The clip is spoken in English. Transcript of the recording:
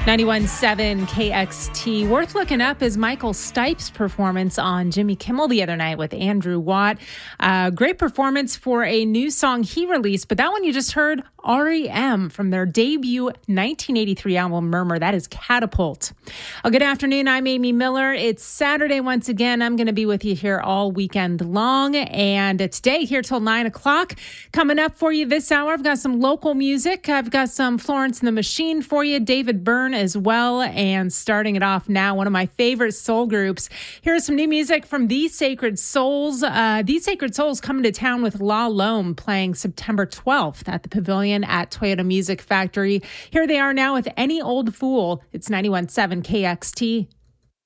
91.7 KXT. Worth looking up is Michael Stipe's performance on Jimmy Kimmel the other night with Andrew Watt. Great performance for a new song he released, but that one you just heard, R.E.M. from their debut 1983 album Murmur. That is Catapult. Good afternoon. I'm Amy Miller. It's Saturday once again. I'm going to be with you here all weekend long. And today here till 9 o'clock. Coming up for you this hour, I've got some local music. I've got some Florence and the Machine for you, David Byrne as well. And starting it off now, one of my favorite soul groups. Here's some new music from These Sacred Souls. These Sacred Souls coming to town with La Lome playing September 12th at the Pavilion at Toyota Music Factory. Here they are now with Any Old Fool. It's 91.7 KXT.